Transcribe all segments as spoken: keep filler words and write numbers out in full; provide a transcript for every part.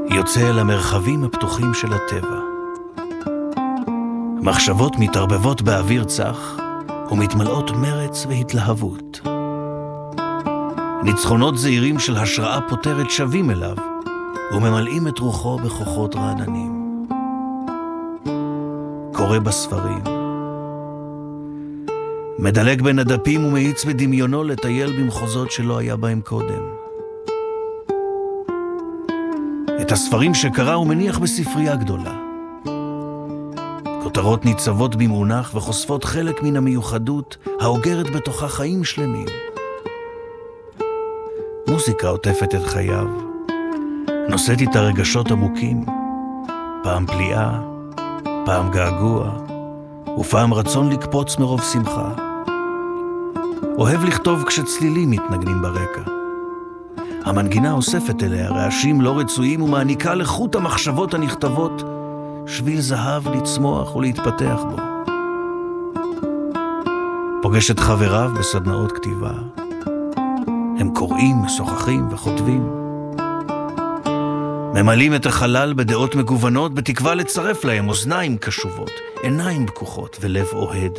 יוצא אל המרחבים הפתוחים של הטבע. מחשבות מתערבבות באוויר צח ומתמלאות מרץ והתלהבות. ניצחונות זהירים של השראה פותרת שווים אליו וממלאים את רוחו בכוחות רעננים. קורא בספרים, מדלג בין הדפים ומאיץ בדמיונו לטייל במחוזות שלא היה בהם קודם. את הספרים שקרא הוא מניח בספרייה גדולה. כותרות ניצבות במונח וחושפות חלק מן המיוחדות האוגרת בתוכה חיים שלמים. מוזיקה עוטפת את חייו, נושאת איתה רגשות עמוקים, פעם פליאה, פעם געגוע, ופעם רצון לקפוץ מרוב שמחה. אוהב לכתוב כשצלילים מתנגנים ברקע. המנגינה אוספת אליה רעשים לא רצויים ומעניקה לחוט המחשבות הנכתבות שביל זהב לצמוח ולהתפתח בו. פוגש את חבריו בסדנאות כתיבה. הם קוראים, משוחחים וכותבים. ממלאים את החלל בדעות מגוונות בתקווה לצרף להם אוזניים קשובות, עיניים פקוחות ולב אוהד.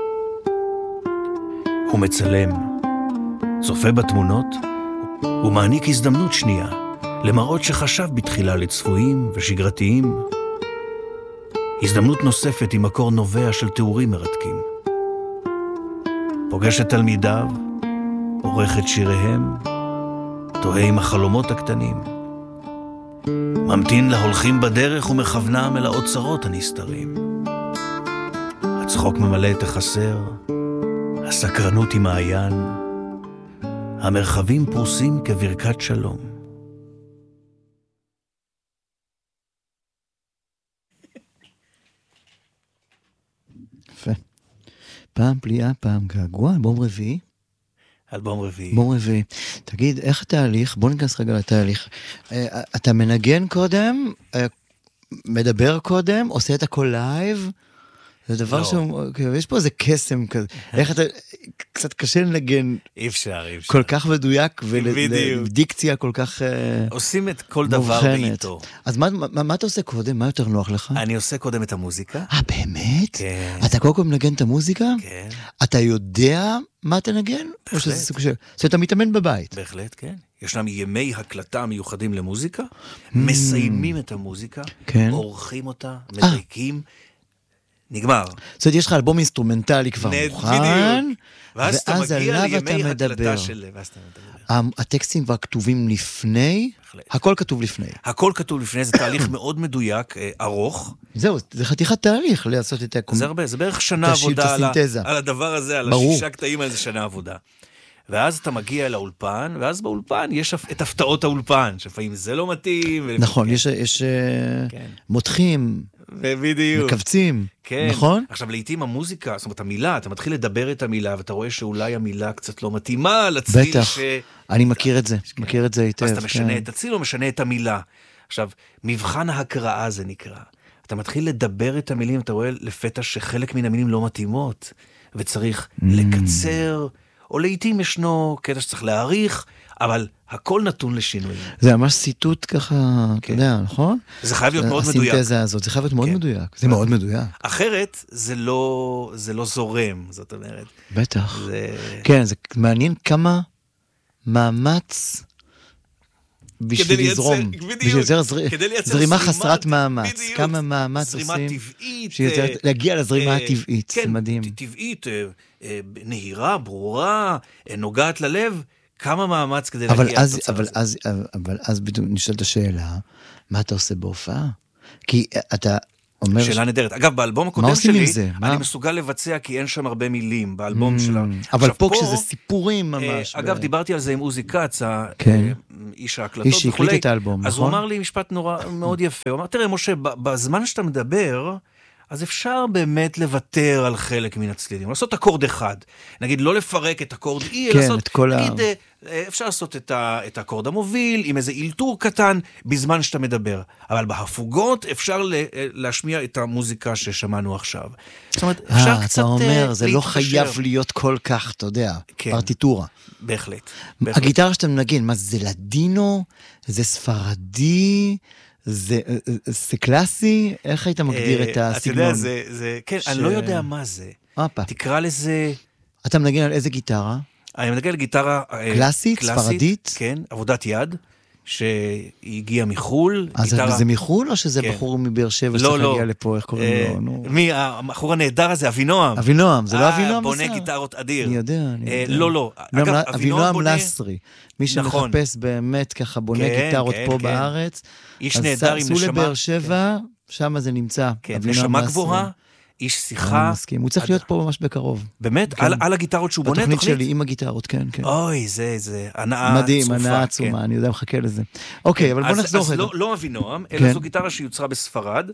הוא מצלם, צופה בתמונות ומעניק הזדמנות שנייה למראות שחשב בתחילה לצפויים ושגרתיים. הזדמנות נוספת עם מקור נובע של תיאורים מרתקים. פוגש את תלמידיו, עורך את שיריהם, תוהה עם החלומות הקטנים. ממתין להולכים בדרך ומכוונם אל האוצרות הנסתרים. הצחוק ממלא את החסר, הסקרנות היא מעיין, המרחבים פרוסים כברכת שלום. יפה. פעם פליאה, פעם געגוע, אלבום רביעי. אלבום רביעי. אלבום רביעי. תגיד, איך התהליך? בוא ניכנס רגע לתהליך. אתה מנגן קודם, מדבר קודם, עושה את הכל לייב, זה דבר שהוא, יש פה איזה קסם כזה. איך אתה, קצת קשה לנגן. אי אפשר, אי אפשר. כל כך מדויק, ולדיקציה כל כך מובחנת. עושים את כל דבר בעיתו. אז מה אתה עושה קודם? מה יותר נוח לך? אני עושה קודם את המוזיקה. אה, באמת? כן. אתה קודם כל מנגן את המוזיקה? כן. אתה יודע מה אתה נגן? או שזה סוג של... זאת אומרת, אתה מתאמן בבית? בהחלט, כן. ישנם ימי הקלטה מיוחדים למוזיקה, מסיימים את המוזיקה, עורכים אותה, מדייקים, נגמר. זאת אומרת, יש לך אלבום אינסטרומנטלי כבר מוכן, ואז אתה מגיע לימי הקלטה של... הטקסטים כבר כתובים לפני, הכל כתוב לפני. הכל כתוב לפני, זה תהליך מאוד מדויק, ארוך. זהו, זה חתיכת תהליך לעשות את זה הרבה, זה בערך שנה עבודה על הדבר הזה, על השישה קטעים על זה שנה עבודה. ואז אתה מגיע אל האולפן, ואז באולפן יש את הפתעות האולפן, שלפעמים זה לא מתאים. נכון, יש מותחים, מקבצים, נכון? עכשיו, לעתים המוזיקה, זאת אומרת, המילה, אתה מתחיל לדבר את המילה, ואתה רואה שאולי המילה קצת לא מתאימה לצליל ש... בטח, אני מכיר את זה, מכיר את זה היטב. אז אתה משנה את הצליל או משנה את המילה. עכשיו, מבחן ההקראה זה נקרא. אתה מתחיל לדבר את המילים, אתה רואה לפתע שחלק מן המילים לא מתאימות, וצריך לקצר, או לעתים ישנו קטע שצריך להאריך, אבל הכל נתון לשינוי. זה ממש סיטוט ככה, אתה יודע, נכון? זה חייב להיות מאוד מדויק. הסינתזה הזאת, זה חייב להיות מאוד מדויק. זה מאוד מדויק. אחרת, זה לא, זה לא זורם, זאת אומרת. בטח. כן, זה מעניין כמה מאמץ בשביל לזרום. בשביל זרימה חסרת מאמץ. כמה מאמץ עושים. זרימה טבעית. להגיע לזרימה הטבעית. זה מדהים. טבעית, נהירה, ברורה, נוגעת ללב. כמה מאמץ כדי להגיע לתוצאה הזאת. אבל אז בדיוק נשאלת השאלה, מה אתה עושה בהופעה? כי אתה אומר... שאלה נדרת. אגב, באלבום הקודם שלי, אני מסוגל לבצע כי אין שם הרבה מילים, באלבום שלה. אבל פה כשזה סיפורים ממש. אגב, דיברתי על זה עם עוזי קץ, איש ההקלטות איש שהקליט את האלבום, אז הוא אמר לי משפט נורא מאוד יפה. הוא אמר, תראה, משה, בזמן שאתה מדבר... אז אפשר באמת לוותר על חלק מן הצלילים, לעשות אקורד אחד. נגיד, לא לפרק את אקורד E, כן, לעשות, את כל נגיד, ה... אפשר לעשות את, ה, את האקורד המוביל, עם איזה אילתור קטן, בזמן שאתה מדבר. אבל בהפוגות אפשר להשמיע את המוזיקה ששמענו עכשיו. זאת אומרת, אפשר 아, קצת אתה אומר, להתקשר. זה לא חייב להיות כל כך, אתה יודע, כן, פרטיטורה. בהחלט, בהחלט. הגיטרה שאתה מנגן, מה זה לדינו? זה ספרדי? זה, זה קלאסי? איך היית מגדיר את הסגנון? אתה יודע, זה, זה, כן, אני לא יודע מה זה. תקרא לזה... אתה מנגן על איזה גיטרה? אני מנגן על גיטרה... קלאסית, ספרדית? כן, עבודת יד, שהגיעה מחול. אז זה מחול או שזה בחור מבאר שבע שצריך להגיע לפה, איך קוראים לו? מי, הבחור הנהדר הזה, אבינועם. אבינועם, זה לא אבינועם? בונה גיטרות אדיר. אני יודע, אני יודע. לא, לא. אבינועם לסרי. מי שמחפש באמת ככה בונה גיטרות פה בארץ. איש נהדר עם נשמה. סעו לבאר שבע, שם זה נמצא. כן, נשמה גבוהה. איש שיחה. הוא צריך להיות פה ממש בקרוב. באמת? על הגיטרות שהוא בונה תוכנית? התוכנית שלי עם הגיטרות, כן, כן. אוי, זה, זה, הנאה צופה. מדהים, הנאה עצומה, אני יודע, מחכה לזה. אוקיי, אבל בוא נחזור. אז לא אבינועם, אלא זו גיטרה שיוצרה בספרד,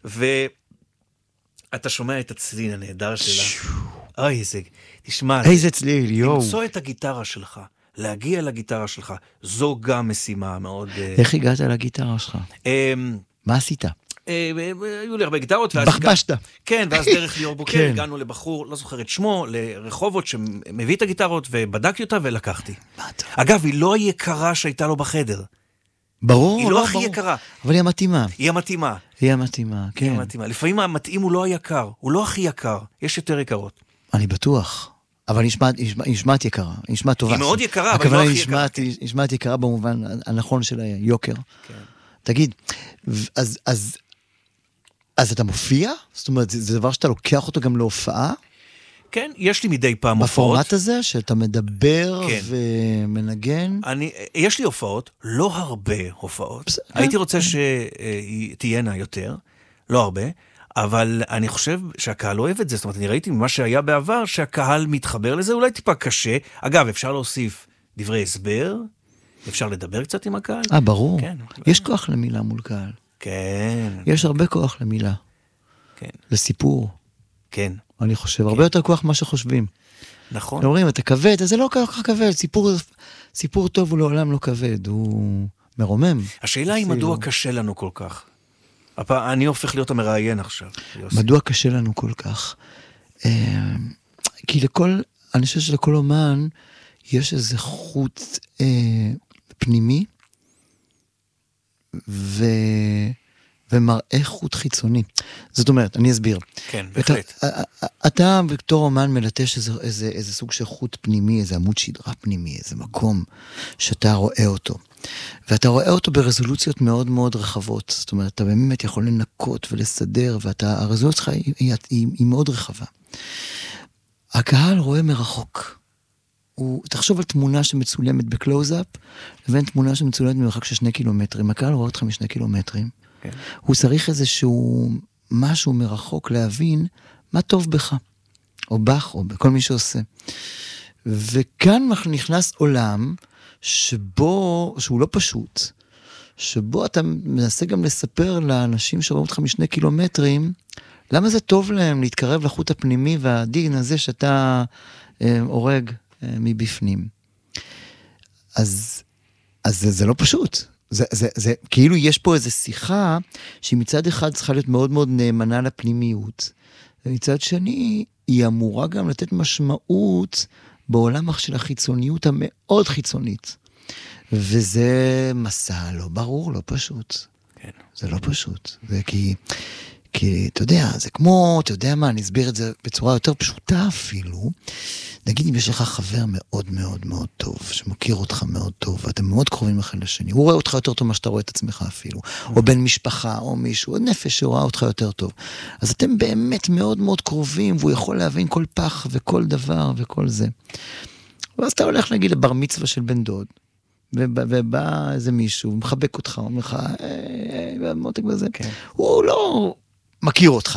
ואתה שומע את הצליל הנהדר שלה. אוי, זה, תשמע. איזה צליל, יואו. למצוא את הגיטרה שלך, להגיע לגיטרה שלך, זו גם משימה מאוד... איך הגעת לגיטרה שלך? מה עשית? היו לי הרבה גיטרות. בחבשת. כן, ואז דרך ליאור בוקר, הגענו לבחור, לא זוכר את שמו, לרחובות שמביא את הגיטרות, ובדקתי אותה ולקחתי. אגב, היא לא היקרה שהייתה לו בחדר. ברור. היא לא הכי יקרה. אבל היא המתאימה. היא המתאימה. היא המתאימה, כן. היא המתאימה. לפעמים המתאים הוא לא היקר, הוא לא הכי יקר, יש יותר יקרות. אני בטוח. אבל היא נשמעת יקרה, היא נשמעת טובה. היא מאוד יקרה, אבל לא הכי יקרה. היא נשמעת יקרה במובן הנכון של היוקר. תגיד, אז, אז, אז אתה מופיע? זאת אומרת, זה דבר שאתה לוקח אותו גם להופעה? כן, יש לי מדי פעם הופעות. בפורמט הזה, שאתה מדבר כן. ומנגן? אני, יש לי הופעות, לא הרבה הופעות. בסדר, הייתי רוצה כן. שתהיינה יותר, לא הרבה, אבל אני חושב שהקהל אוהב את זה. זאת אומרת, אני ראיתי ממה שהיה בעבר, שהקהל מתחבר לזה, אולי טיפה קשה. אגב, אפשר להוסיף דברי הסבר, אפשר לדבר קצת עם הקהל. אה, ברור. כן, יש כוח למילה מול קהל. כן. יש הרבה כוח למילה. כן. לסיפור. כן. אני חושב, הרבה יותר כוח מה שחושבים. נכון. אומרים, אתה כבד, אז זה לא ככה כבד. סיפור, סיפור טוב הוא לעולם לא כבד, הוא מרומם. השאלה היא מדוע קשה לנו כל כך. אני הופך להיות המראיין עכשיו. מדוע קשה לנו כל כך? כי לכל, אני חושב שלכל אומן, יש איזה חוט פנימי, ו... ומראה חוט חיצוני. זאת אומרת, אני אסביר. כן, בהחלט. אתה, אתה בתור אומן מלטש איזה, איזה, איזה סוג של חוט פנימי, איזה עמוד שדרה פנימי, איזה מקום שאתה רואה אותו. ואתה רואה אותו ברזולוציות מאוד מאוד רחבות. זאת אומרת, אתה באמת יכול לנקות ולסדר, והרזולוציה שלך היא, היא, היא, היא מאוד רחבה. הקהל רואה מרחוק. הוא, תחשוב על תמונה שמצולמת בקלוז-אפ, לבין תמונה שמצולמת ממרחק של שני קילומטרים. הקהל רואה אותך משני קילומטרים. Okay. הוא צריך איזשהו משהו מרחוק להבין מה טוב בך, או בך, או בכל מי שעושה. וכאן נכנס עולם שבו, שהוא לא פשוט, שבו אתה מנסה גם לספר לאנשים שרואים אותך משני קילומטרים, למה זה טוב להם להתקרב לחוט הפנימי והדין הזה שאתה אה, הורג אה, מבפנים. אז, אז זה, זה לא פשוט. זה, זה, זה, כאילו יש פה איזו שיחה שהיא מצד אחד צריכה להיות מאוד מאוד נאמנה לפנימיות, ומצד שני היא אמורה גם לתת משמעות בעולם של החיצוניות המאוד חיצונית. וזה מסע לא ברור, לא פשוט. כן. זה לא פשוט. זה כי, כי אתה יודע, זה כמו, אתה יודע מה, אני אסביר את זה בצורה יותר פשוטה אפילו. נגיד אם יש לך חבר מאוד מאוד מאוד טוב, שמכיר אותך מאוד טוב, ואתם מאוד קרובים אחד לשני, הוא רואה אותך יותר טוב מה שאתה רואה את עצמך אפילו, או בן משפחה, או מישהו, או נפש שרואה אותך יותר טוב. אז אתם באמת מאוד מאוד קרובים, והוא יכול להבין כל פח וכל דבר וכל זה. ואז אתה הולך נגיד לבר מצווה של בן דוד, ובא איזה מישהו, מחבק אותך, אומר לך, אה, מותק בזה. הוא לא מכיר אותך.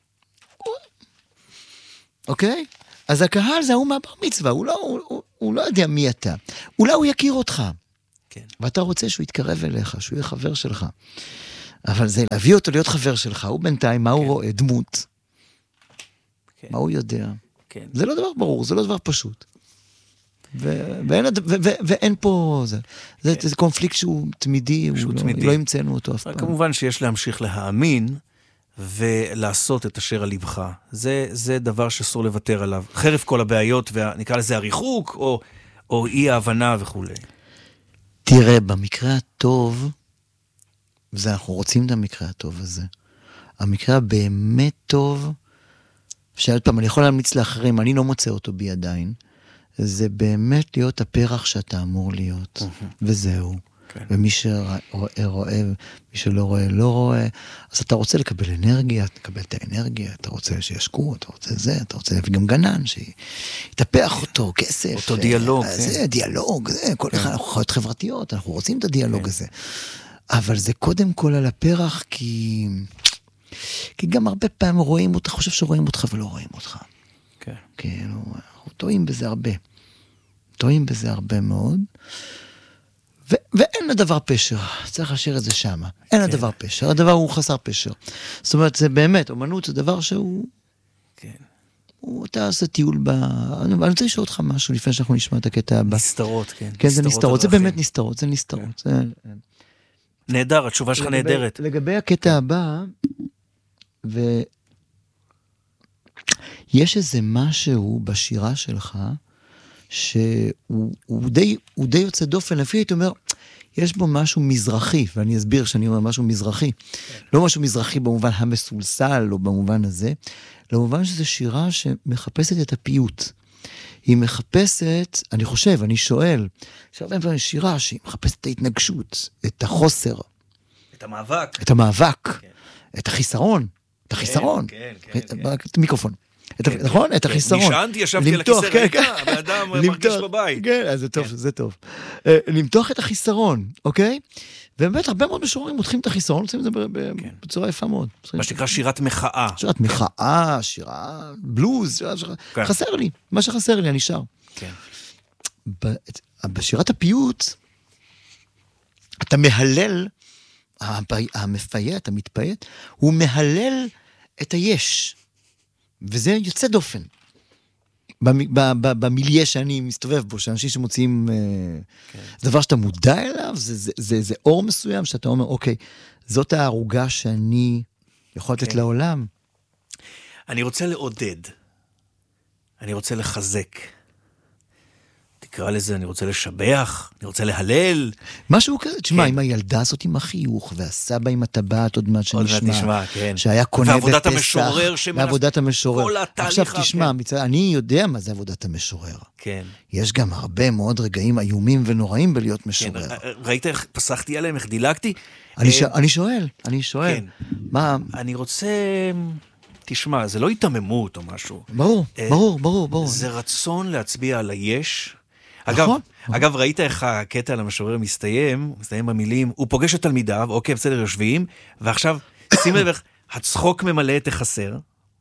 אוקיי? אז הקהל זה הוא מהבר מצווה, הוא לא, הוא, הוא, הוא לא יודע מי אתה. אולי הוא יכיר אותך. כן. ואתה רוצה שהוא יתקרב אליך, שהוא יהיה חבר שלך. אבל זה להביא אותו להיות חבר שלך, הוא בינתיים, מה כן. הוא רואה? דמות. כן. מה הוא יודע? כן. זה לא דבר ברור, זה לא דבר פשוט. ו- ואין, ו- ו- ואין פה זה. זה, כן. זה קונפליקט שהוא תמידי, שהוא לא, תמידי. לא ימצאנו אותו אף פעם. כמובן שיש להמשיך להאמין, ולעשות את אשר על לבך. זה, זה דבר שאסור לוותר עליו. חרף כל הבעיות, ונקרא לזה הריחוק, או, או אי ההבנה וכו'. תראה, במקרה הטוב, וזה, אנחנו רוצים את המקרה הטוב הזה. המקרה הבאמת טוב, שעוד פעם, אני יכול להמליץ לאחרים, אני לא מוצא אותו בי עדיין, זה באמת להיות הפרח שאתה אמור להיות, וזהו. ומי שרואה, רואה, מי שלא רואה, לא רואה. אז אתה רוצה לקבל אנרגיה, תקבל את האנרגיה, אתה רוצה שישקו, אתה רוצה זה, אתה רוצה להביא גם גנן, שיתפח אותו, כסף. אותו דיאלוג. זה, דיאלוג, זה, כל אחד, אנחנו חיות חברתיות, אנחנו רוצים את הדיאלוג הזה. אבל זה קודם כל על הפרח, כי... כי גם הרבה פעמים רואים אותך, חושב שרואים אותך ולא רואים אותך. כן. כאילו, אנחנו טועים בזה הרבה. טועים בזה הרבה מאוד. ו- ואין לדבר פשר, צריך להשאיר את זה שם. אין כן. לדבר פשר, הדבר הוא חסר פשר. זאת אומרת, זה באמת, אומנות זה דבר שהוא... כן. הוא, אתה עושה טיול ב... אני, אני רוצה לשאול אותך משהו לפני שאנחנו נשמע את הקטע הבא. נסתרות, כן. כן, זה נסתרות, זה באמת נסתרות, זה נסתרות. כן. זה... נהדר, התשובה שלך לגבי, נהדרת. לגבי הקטע כן. הבא, ויש איזה משהו בשירה שלך, שהוא הוא די, הוא די יוצא דופן, לפי הייתי אומר, יש בו משהו מזרחי, ואני אסביר שאני אומר משהו מזרחי, לא משהו מזרחי במובן המסולסל, או במובן הזה, למובן שזו שירה שמחפשת את הפיוט. היא מחפשת, אני חושב, אני שואל, שהרבה פעמים שירה שהיא מחפשת את ההתנגשות, את החוסר. את המאבק. את המאבק, כן. את החיסרון, את החיסרון. כן, כן, כן. את המיקרופון. נכון? את החיסרון. נשענתי, ישבתי על הכיסא ריקה, והאדם מרגיש בבית. כן, אז זה טוב, זה טוב. למתוח את החיסרון, אוקיי? ובאמת, הרבה מאוד משוררים מותחים את החיסרון, עושים את זה בצורה יפה מאוד. מה שנקרא שירת מחאה. שירת מחאה, שירה בלוז, חסר לי, מה שחסר לי, אני שר. בשירת הפיוט, אתה מהלל, המפייט, המתפייט, הוא מהלל את היש. וזה יוצא דופן. במיליה שאני מסתובב בו, שאנשים שמוצאים, זה דבר שאתה מודע אליו, זה אור מסוים, שאתה אומר, אוקיי, זאת הערוגה שאני יכול לתת לעולם. אני רוצה לעודד. אני רוצה לחזק. תקרא לזה, אני רוצה לשבח, אני רוצה להלל. משהו כזה, תשמע, עם הילדה הזאת עם החיוך, והסבא עם הטבעת עוד מעט שנשמע, שהיה קונה בפסח. ועבודת המשורר. ועבודת המשורר. עכשיו תשמע, אני יודע מה זה עבודת המשורר. כן. יש גם הרבה מאוד רגעים איומים ונוראים בלהיות משורר. ראית איך פסחתי עליהם, איך דילגתי? אני שואל, אני שואל. מה? אני רוצה... תשמע, זה לא התאממות או משהו. ברור, ברור, ברור, ברור. זה רצון להצביע על היש. אגב, אגב, ראית איך הקטע על המשורר מסתיים, מסתיים במילים, הוא פוגש את תלמידיו, אוקיי, בסדר, יושבים, ועכשיו, שים לב איך, הצחוק ממלא את החסר,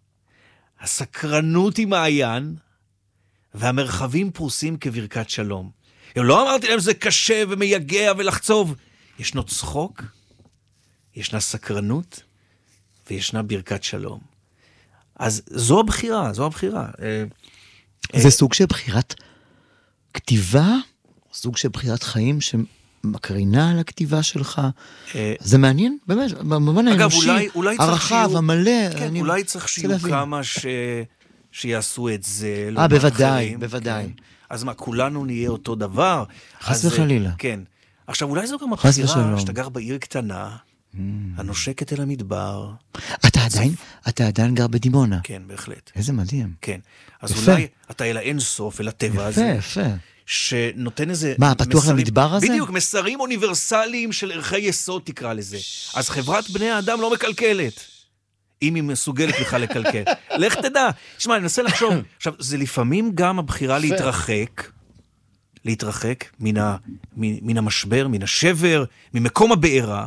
הסקרנות היא מעיין, והמרחבים פרוסים כברכת שלום. לא אמרתי להם, זה קשה ומייגע ולחצוב. ישנו צחוק, ישנה סקרנות, וישנה ברכת שלום. אז זו הבחירה, זו הבחירה. זה סוג של בחירת כתיבה, סוג של בחירת חיים שמקרינה על הכתיבה שלך. זה מעניין, באמת, במובן האנושי, הרחב, המלא. אולי צריך שיהיו כמה שיעשו את זה. אה, בוודאי, בוודאי. אז מה, כולנו נהיה אותו דבר? חס וחלילה. כן. עכשיו, אולי זו גם הבחירה שאתה גר בעיר קטנה, הנושקת אל המדבר. אתה עדיין, אתה עדיין גר בדימונה. כן, בהחלט. איזה מדהים. כן. אז אולי אתה אל האין סוף, אל הטבע הזה. יפה, יפה. שנותן איזה... מה, פתוח למדבר הזה? בדיוק, מסרים אוניברסליים של ערכי יסוד, תקרא לזה. אז חברת בני האדם לא מקלקלת. אם היא מסוגלת לך לקלקל. לך תדע. תשמע, אני מנסה לחשוב. עכשיו, זה לפעמים גם הבחירה להתרחק, להתרחק מן המשבר, מן השבר, ממקום הבעירה,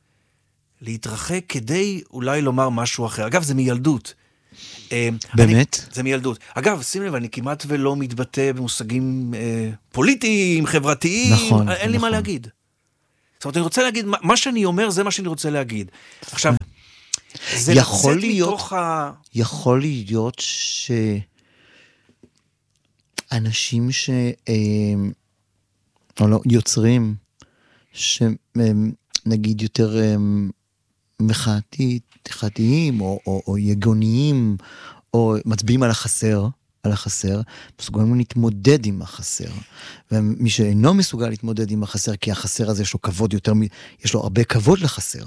להתרחק כדי אולי לומר משהו אחר. אגב, זה מילדות. באמת? אני, זה מילדות. אגב, שים לב, אני כמעט ולא מתבטא במושגים אה, פוליטיים, חברתיים. נכון. אין לי נכון. מה להגיד. זאת אומרת, אני רוצה להגיד, מה, מה שאני אומר, זה מה שאני רוצה להגיד. עכשיו, זה יכול לצאת להיות, מתוך ה... יכול להיות שאנשים ש... אה, או לא, יוצרים, שנגיד יותר... אה, מחאתית, מחאתיים, או, או, או יגוניים, או מצביעים על החסר, על החסר, מסוגלים להתמודד עם החסר. ומי שאינו מסוגל להתמודד עם החסר, כי החסר הזה יש לו כבוד יותר, יש לו הרבה כבוד לחסר.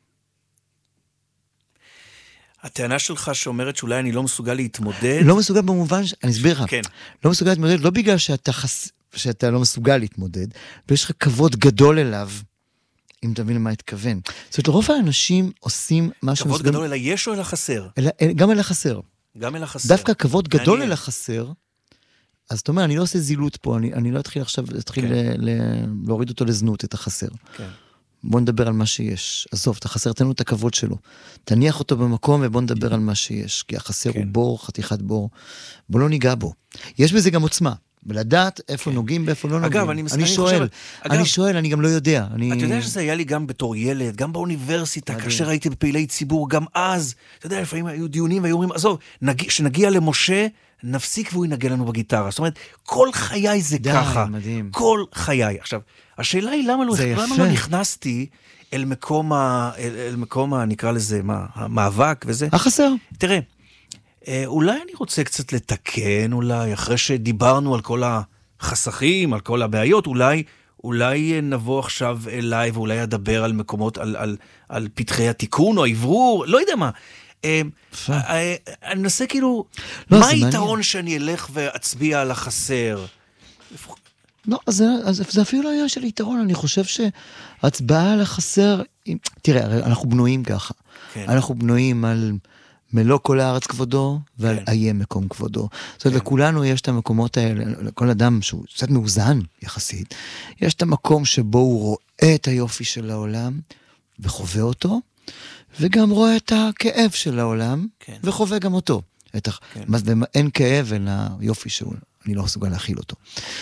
הטענה שלך שאומרת שאולי אני לא מסוגל להתמודד... לא מסוגל במובן, אני אסביר לך. כן. לא מסוגל להתמודד, לא בגלל שאתה, חס... שאתה לא מסוגל להתמודד, ויש לך כבוד גדול אליו, אם תבין למה התכוון. זאת אומרת, רוב האנשים עושים משהו... כבוד גדול אל היש או אל החסר? אל, גם אל החסר. גם אל החסר. דווקא כבוד גדול אל החסר, אז אתה אומר, אני לא עושה זילות פה, אני, אני לא אתחיל עכשיו, אתחיל כן. ל, ל, להוריד אותו לזנות, את החסר. כן. בוא נדבר על מה שיש. עזוב, אתה חסר, תנו את הכבוד שלו. תניח אותו במקום ובוא נדבר על מה שיש. כי החסר כן. הוא בור, חתיכת בור. בוא לא ניגע בו. יש בזה גם עוצמה. ולדעת איפה כן. נוגעים, באיפה לא אגב, נוגעים. אני, אני, אני שואל, חושב, אני אגב, שואל, אני גם לא יודע. אני... אתה יודע שזה היה לי גם בתור ילד, גם באוניברסיטה, מדהים. כאשר הייתי בפעילי ציבור, גם אז, אתה יודע, לפעמים היו דיונים והיו אומרים, עזוב, נג... שנגיע למשה, נפסיק והוא ינגן לנו בגיטרה. זאת אומרת, כל חיי זה די, ככה. מדהים. כל חיי. עכשיו, השאלה היא למה לא, למה לא נכנסתי אל מקום, ה... אל, אל מקום ה... נקרא לזה, מה, המאבק וזה. החסר. תראה, אולי אני רוצה קצת לתקן, אולי, אחרי שדיברנו על כל החסכים, על כל הבעיות, אולי, אולי נבוא עכשיו אליי, ואולי אדבר על מקומות, על, על, על פתחי התיקון או העברור, לא יודע מה. אני מנסה כאילו, מה היתרון שאני אלך ואצביע על החסר? לא, אז זה אפילו לא היה של יתרון, אני חושב שהצבעה על החסר, תראה, אנחנו בנויים ככה. אנחנו בנויים על... מלוא כל הארץ כבודו, ועל איה מקום כבודו. זאת אומרת, לכולנו יש את המקומות האלה, לכל אדם שהוא קצת מאוזן יחסית, יש את המקום שבו הוא רואה את היופי של העולם, וחווה אותו, וגם רואה את הכאב של העולם, וחווה גם אותו. ואין כאב אלא יופי שהוא, אני לא מסוגל להכיל אותו.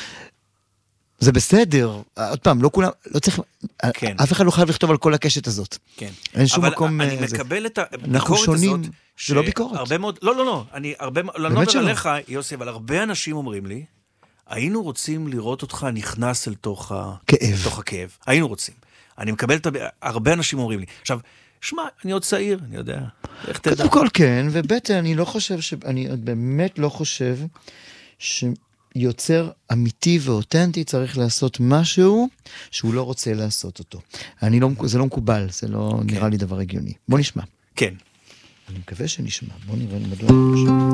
זה בסדר, עוד פעם, לא כולם, לא צריך, כן. אף אחד לא חייב לכתוב על כל הקשת הזאת. כן. אין שום מקום... אבל אני זה. מקבל את הביקורת אנחנו שונים, הזאת. זה לא ביקורת. הרבה מאוד, לא, לא, לא, אני הרבה, לא נדבר עליך, יוסי, אבל הרבה אנשים אומרים לי, היינו רוצים לראות אותך נכנס אל תוך הכאב. תוך הכאב. היינו רוצים. אני מקבל את הרבה אנשים אומרים לי. עכשיו, שמע, אני עוד צעיר, אני יודע. איך תדע? קודם כל כן, ובית, אני לא חושב, ש... אני באמת לא חושב ש... יוצר אמיתי ואותנטי צריך לעשות משהו שהוא לא רוצה לעשות אותו. אני לא, זה לא מקובל, זה לא כן. נראה לי דבר הגיוני. בוא נשמע. כן. אני מקווה שנשמע. בוא נראה מדוע.